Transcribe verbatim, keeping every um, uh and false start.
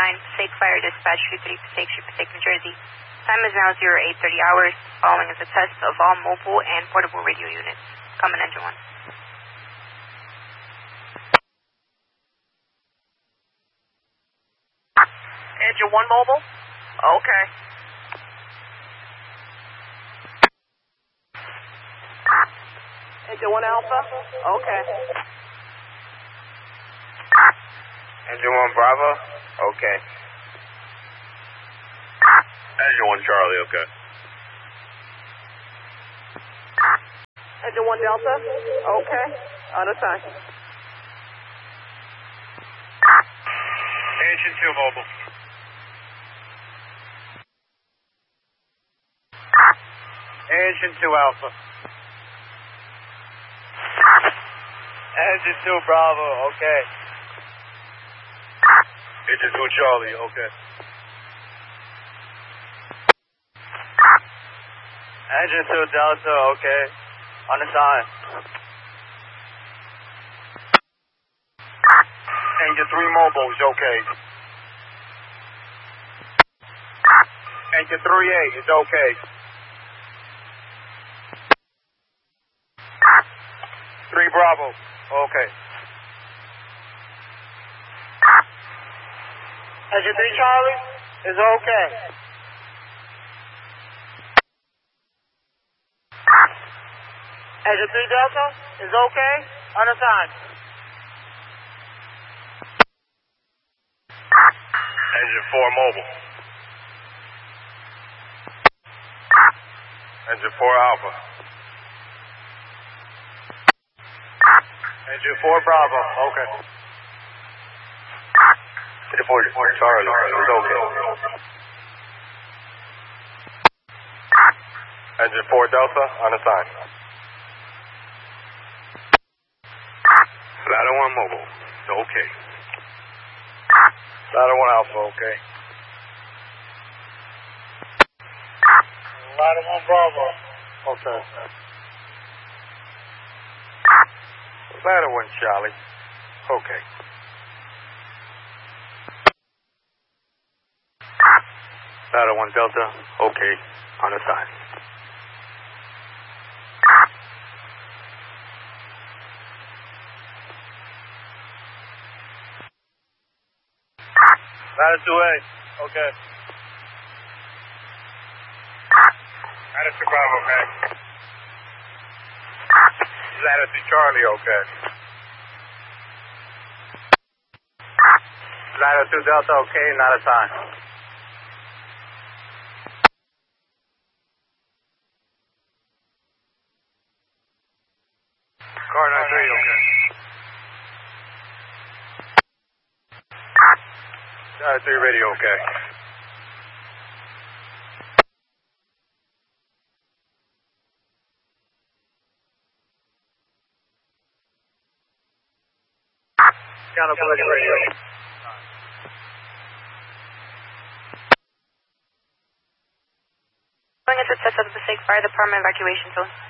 nine, Passaic Fire Dispatch, two three, Passaic Street, Passaic, New Jersey. Time is now zero eight thirty hours. Following is a test of all mobile and portable radio units. Come in, Engine one. Engine one mobile? Okay. Engine one Alpha? Okay. Engine one Bravo? Okay. Engine one Charlie, okay. Engine one Delta? Okay. Understand. Engine two mobile. Engine two Alpha. Engine two Bravo, okay. Engine two Charlie, okay. Engine two Delta, okay. Understand. Engine three Mobile is okay. Engine three A is okay. three Bravo, okay. Engine three Charlie is okay. Engine three Delta is okay. Understand. Engine four Mobile. Engine four Alpha. Engine four Bravo, okay. Engine four Charlie is okay. Engine four Delta, understand. Ladder one Mobile, okay. Ladder one Alpha, okay. Ladder one Bravo, okay. Ladder one Charlie, okay. Ladder one Delta, okay, on the side. Ladder two A, okay. Ladder two Bravo, okay. Ladder two Charlie, okay. Ladder two Delta, okay, not a sign. Car nine three, okay. Ladder three radio, okay. Counter collision radio. Going into the test of the Passaic Fire Department evacuation zone.